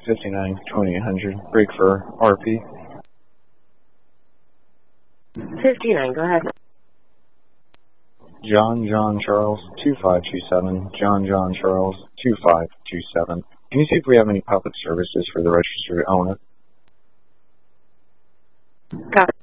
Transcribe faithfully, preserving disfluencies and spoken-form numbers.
fifty-nine twenty-eight hundred. Break for R P. fifty-nine, go ahead. John John Charles, two five two seven. John John Charles, two five two seven. Can you see if we have any public services for the registered owner? Got it.